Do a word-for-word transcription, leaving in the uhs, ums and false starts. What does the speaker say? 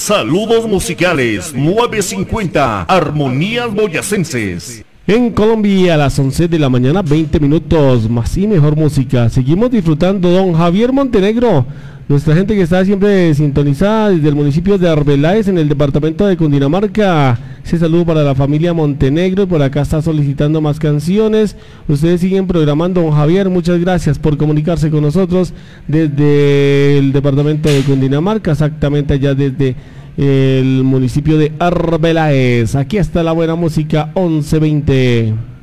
Saludos musicales nueve cincuenta, Armonías Boyacenses. En Colombia a las once de la mañana, veinte minutos, más y mejor música. Seguimos disfrutando don Javier Montenegro, nuestra gente que está siempre sintonizada desde el municipio de Arbeláez en el departamento de Cundinamarca. Ese saludo para la familia Montenegro y por acá está solicitando más canciones. Ustedes siguen programando, don Javier, muchas gracias por comunicarse con nosotros desde el departamento de Cundinamarca, exactamente allá desde el municipio de Arbeláez. Aquí está la buena música, once veinte.